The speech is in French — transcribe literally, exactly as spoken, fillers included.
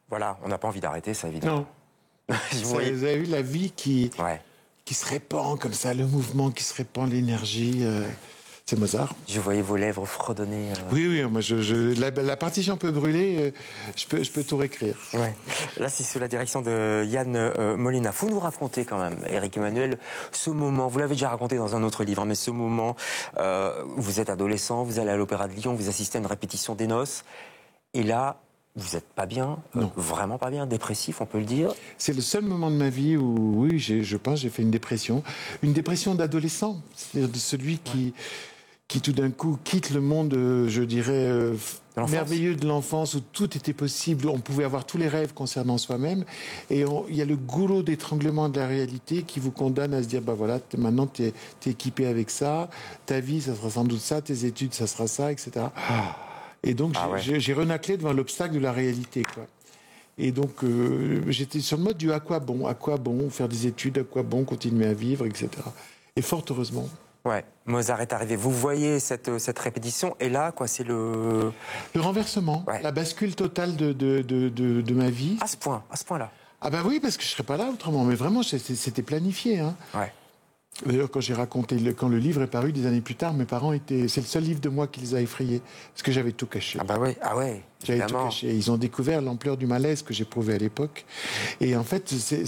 Voilà, on n'a pas envie d'arrêter, ça, évidemment. Non. Je Ça, voyais- vous avez vu la vie qui, Ouais. qui se répand comme ça, le mouvement qui se répand, l'énergie. euh, C'est Mozart. Je voyais vos lèvres fredonner. euh. Oui, oui, moi, je, je- la, la partition peut brûler, euh, je peux, je peux tout réécrire. Ouais. Là, c'est sous la direction de Yann euh, Molina. Faut nous raconter quand même, Éric Emmanuel, ce moment. Vous l'avez déjà raconté dans un autre livre, mais ce moment, euh, vous êtes adolescent, vous allez à l'Opéra de Lyon, vous assistez à une répétition des Noces, et là, vous n'êtes pas bien, euh, Non. vraiment pas bien, dépressif, on peut le dire. C'est le seul moment de ma vie où, oui, j'ai- je pense, j'ai fait une dépression. Une dépression d'adolescent, c'est-à-dire de celui qui, qui tout d'un coup quitte le monde, euh, je dirais, euh, De l'enfance. merveilleux de l'enfance où tout était possible, on pouvait avoir tous les rêves concernant soi-même. Et on- il y a le goulot d'étranglement de la réalité qui vous condamne à se dire, bah voilà, t'es- maintenant tu es équipé avec ça, ta vie, ça sera sans doute ça, tes études, ça sera ça, et cetera. Et donc, Ah j'ai- ouais. j'ai j'ai renaclé devant l'obstacle de la réalité, quoi. Et donc, euh, j'étais sur le mode du à quoi bon, à quoi bon faire des études, à quoi bon continuer à vivre, et cetera. Et fort heureusement. Ouais, Mozart est arrivé. Vous voyez cette, cette répétition, et là, quoi, c'est le... Le renversement, Ouais. la bascule totale de, de, de, de, de ma vie. À ce point, à ce point-là. Ah ben oui, parce que je serais pas là autrement. Mais vraiment, c'était c'était planifié. Hein. Ouais. D'ailleurs, quand j'ai raconté, le, quand le livre est paru des années plus tard, mes parents étaient. C'est le seul livre de moi qui les a effrayés, parce que j'avais tout caché. Ah bah ouais, ah ouais, J'avais tout évidemment. caché. Ils ont découvert l'ampleur du malaise que j'éprouvais à l'époque. Et en fait, c'est